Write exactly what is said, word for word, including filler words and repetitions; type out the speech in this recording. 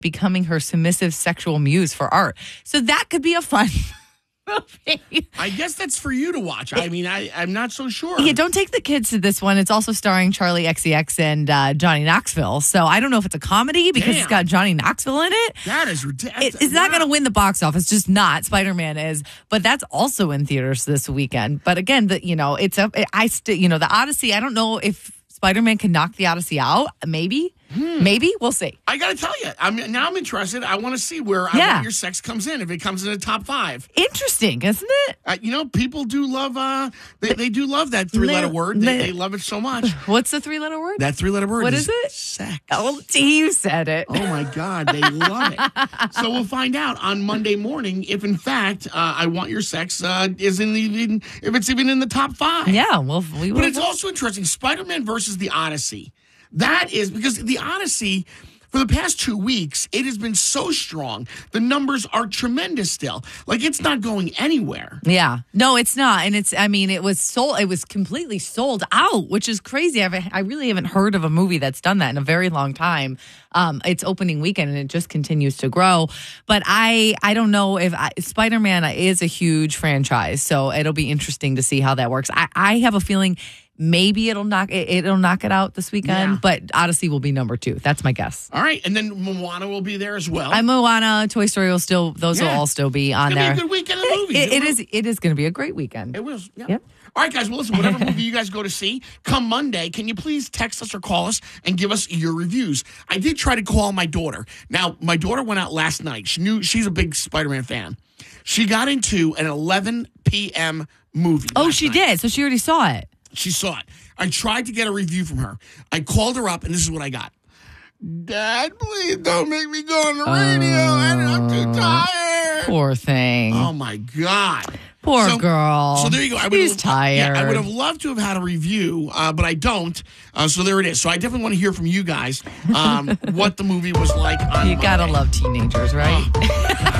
becoming her submissive sexual muse for art. So that could be a fun movie. I guess that's for you to watch. I mean, I, I'm not so sure. Yeah, don't take the kids to this one. It's also starring Charlie X C X and uh, Johnny Knoxville. So I don't know if it's a comedy because Damn. it's got Johnny Knoxville in it. That is ridiculous. It, it's wow. not going to win the box office. Just not. Spider-Man is, but that's also in theaters this weekend. But again, the you know, it's a I still you know the Odyssey. I don't know if Spider-Man can knock the Odyssey out. Maybe. Hmm. Maybe. We'll see. I got to tell you, I'm, now I'm interested. I want to see where I Yeah. Want Your Sex comes in, if it comes in the top five. Interesting, isn't it? Uh, you know, people do love, uh, they, they do love that three-letter They- word. They, they- they love it so much. What's the three-letter word? That three-letter word What is, is it? sex. Oh, you said it. Oh, my God. They love it. So we'll find out on Monday morning if, in fact, uh, I Want Your Sex uh, is in the, even, if it's even in the top five. Yeah, well, we will. But it's also interesting, Spider-Man versus the Odyssey. That is, because the Odyssey, for the past two weeks, it has been so strong. The numbers are tremendous still. Like, it's not going anywhere. Yeah. No, it's not. And it's, I mean, it was sold, it was completely sold out, which is crazy. I've, I really haven't heard of a movie that's done that in a very long time. Um, it's opening weekend and it just continues to grow. But I, I don't know if I, Spider-Man is a huge franchise. So it'll be interesting to see how that works. I, I have a feeling maybe it'll knock it, it'll knock it out this weekend, Yeah. but Odyssey will be number two. That's my guess. All right. And then Moana will be there as well. I'm Moana, Toy Story will still, those Yeah. will all still be on It's there. going to be a good weekend of movies. It, it will. is, it is going to be a great weekend. It will. Yeah. Yep. All right, guys. Well, listen, whatever movie you guys go to see, come Monday, can you please text us or call us and give us your reviews? I did try to call my daughter. Now, my daughter went out last night. She knew she's a big Spider-Man fan. She got into an eleven p.m. movie. Oh, last she night. did. So she already saw it. She saw it. I tried to get a review from her. I called her up, and this is what I got. Dad, please don't make me go on the radio. I'm too tired. Poor thing. Oh, my God. Poor So- girl. So there you go. I would She's have, tired. Yeah, I would have loved to have had a review, uh, but I don't. Uh, so there it is. So I definitely want to hear from you guys um, what the movie was like on You gotta Monday. love teenagers, right?